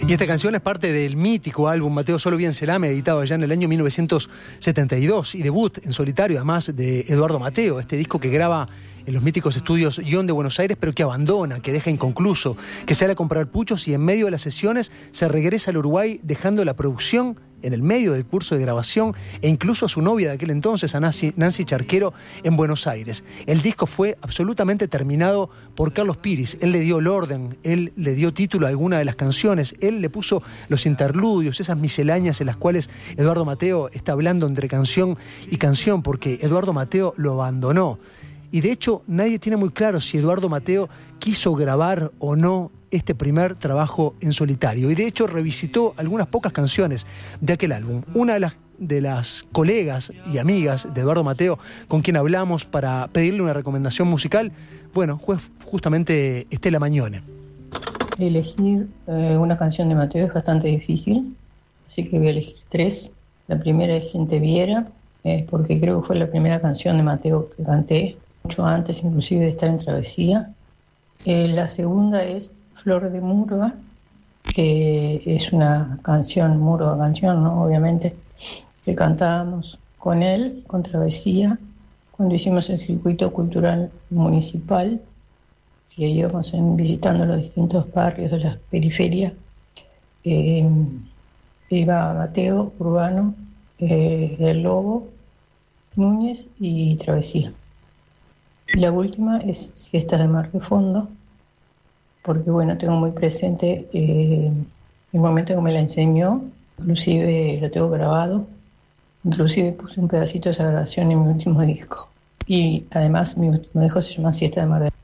Y esta canción es parte del mítico álbum Mateo Solo Bien Celame, editado allá en el año 1972, y debut en solitario, además, de Eduardo Mateo, este disco que graba en los míticos estudios Ion de Buenos Aires, pero que abandona, que deja inconcluso, que sale a comprar puchos y en medio de las sesiones se regresa al Uruguay, dejando la producción en el medio del curso de grabación e incluso a su novia de aquel entonces, a Nancy Charquero, en Buenos Aires. El disco fue absolutamente terminado por Carlos Piris. Él le dio el orden, él le dio título a alguna de las canciones, él le puso los interludios, esas misceláneas en las cuales Eduardo Mateo está hablando entre canción y canción, porque Eduardo Mateo lo abandonó. Y de hecho nadie tiene muy claro si Eduardo Mateo quiso grabar o no este primer trabajo en solitario, y de hecho revisitó algunas pocas canciones de aquel álbum. Una de las colegas y amigas de Eduardo Mateo con quien hablamos para pedirle una recomendación musical, bueno, fue justamente Estela Mañone. Elegir una canción de Mateo es bastante difícil, así que voy a elegir tres. La primera es Quien te viera, porque creo que fue la primera canción de Mateo que canté, mucho antes inclusive de estar en Travesía. La segunda es Flor de Murga, que es una canción, Murga canción, ¿no? Obviamente, que cantábamos con él, con Travesía, cuando hicimos el circuito cultural municipal, que íbamos visitando los distintos barrios de la periferia. Iba Mateo, Urbano, El Lobo, Núñez y Travesía. Y la última es Siestas de Mar de Fondo, porque bueno, tengo muy presente el momento que me la enseñó, inclusive lo tengo grabado, inclusive puse un pedacito de esa grabación en mi último disco. Y además mi último disco se llama Siesta de Mar de Fondo.